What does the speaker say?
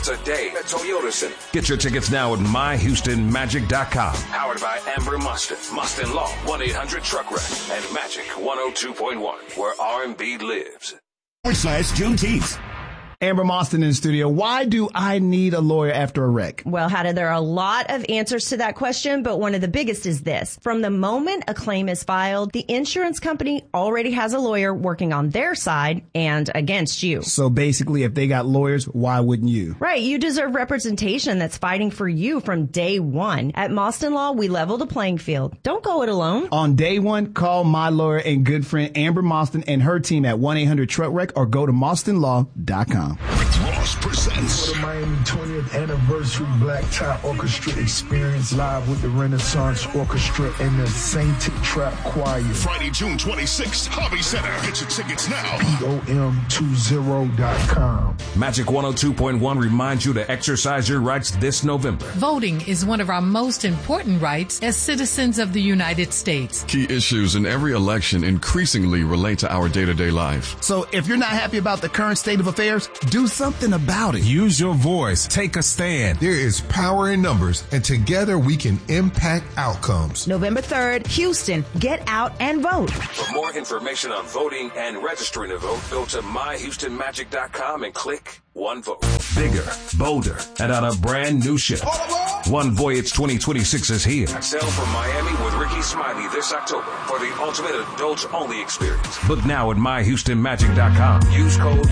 a day at Toyota Center. Get your tickets now at myhoustonmagic.com. Powered by Amber Mustin, Mustin Law, 1-800-TRUCK-WRECK, and Magic 102.1, where R&B lives. /Juneteenth. Amber Moston in the studio. Why do I need a lawyer after a wreck? Well, there are a lot of answers to that question, but one of the biggest is this. From the moment a claim is filed, the insurance company already has a lawyer working on their side and against you. So basically, if they got lawyers, why wouldn't you? Right. You deserve representation that's fighting for you from day one. At Moston Law, we level the playing field. Don't go it alone. On day one, call my lawyer and good friend Amber Moston and her team at 1-800-TRUCK-WRECK or go to MostonLaw.com. Rick Ross presents For the Miami 20th Anniversary Black Tie Orchestra Experience live with the Renaissance Orchestra and the Sainted Trap Choir. Friday, June 26th, Hobby Center. Get your tickets now. POM20.com. Magic 102.1 reminds you to exercise your rights this November. Voting is one of our most important rights as citizens of the United States. Key issues in every election increasingly relate to our day-to-day life. So if you're not happy about the current state of affairs, do something about it. Use your voice. Take a stand. There is power in numbers, and together we can impact outcomes. November 3rd, Houston, get out and vote. For more information on voting and registering to vote, go to myhoustonmagic.com and click One Vote. Bigger, bolder, and on a brand new ship. One Voyage 2026 is here. Sail from Miami with Ricky Smiley this October for the ultimate adults-only experience. Book now at myhoustonmagic.com. Use code